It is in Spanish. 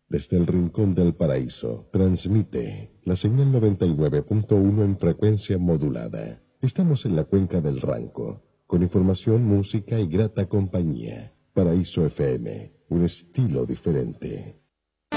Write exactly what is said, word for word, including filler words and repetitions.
Desde el rincón del paraíso, transmite la señal noventa y nueve punto uno en frecuencia modulada. Estamos en la cuenca del Ranco, con información, música y grata compañía. Paraíso F M, un estilo diferente.